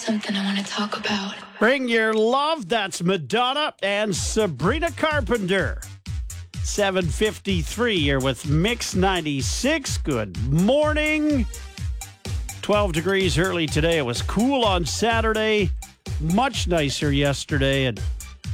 something I want to talk about. Bring your love. That's Madonna and Sabrina Carpenter. 7:53 here with Mix 96. Good morning. 12 degrees early today. It was cool on Saturday. Much nicer yesterday. And